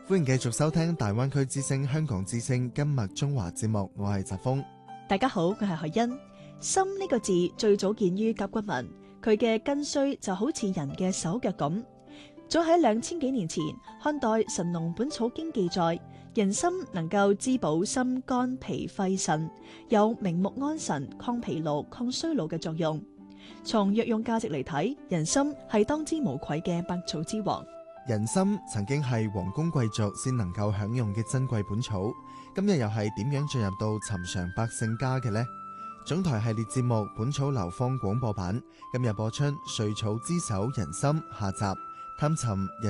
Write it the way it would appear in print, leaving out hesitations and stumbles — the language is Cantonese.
歡迎繼續收聽大灣區之聲香港之聲今日中華節目，我係澤峰。 大家好，我係海欣。心呢個字最早見於甲骨文，佢嘅根須就好似人嘅手腳咁。早喺2000幾年前，漢代《神農本草經》記載，人參能夠滋補心肝脾肺腎，有明目安神、抗疲勞、抗衰老嘅作用。從藥用價值嚟睇，人參係當之無愧嘅百草之王。 人參曾經係皇宮貴族先能夠享用嘅珍貴本草，今日又係點樣進入到尋常百姓家嘅呢？總台系列節目《本草流芳廣播版》今日播出《瑞草之首人參》下集，探尋人